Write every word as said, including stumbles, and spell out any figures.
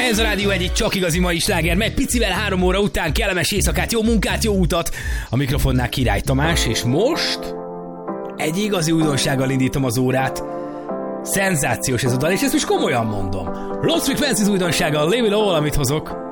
Ez a Rádió egy csak igazi mai sláger, meg picivel három óra után kellemes éjszakát, jó munkát, jó utat. A mikrofonnál Király Tamás, és most egy igazi újdonsággal indítom az órát. Szenzációs ez a dal, és ezt most komolyan mondom. Lost Frequencies újdonsága, Live It All, amit hozok.